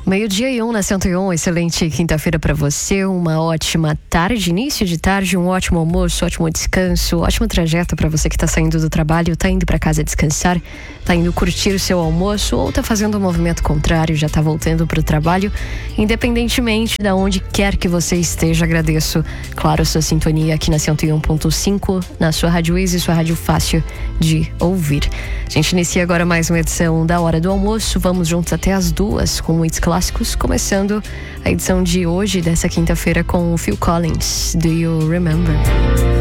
Meio-dia e 1 na 101, excelente quinta-feira para você, uma ótima tarde, início de tarde, um ótimo almoço, ótimo descanso, ótimo trajeto para você que está saindo do trabalho, está indo para casa descansar, está indo curtir o seu almoço ou está fazendo um movimento contrário, já está voltando para o trabalho, independentemente de onde quer que você esteja, agradeço, claro, sua sintonia aqui na 101.5, na sua Rádio Easy, sua rádio fácil de ouvir. A gente inicia agora mais uma edição da Hora do Almoço, vamos juntos até as 2 com muitos clássicos, começando a edição de hoje, dessa quinta-feira, com o Phil Collins, Do You Remember?